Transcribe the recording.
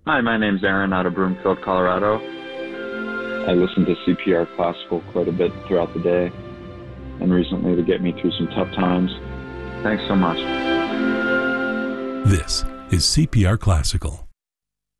Hi, my name's Aaron out of Broomfield, Colorado. I listen to CPR Classical quite a bit throughout the day and recently to get me through some tough times. Thanks so much. This is CPR Classical.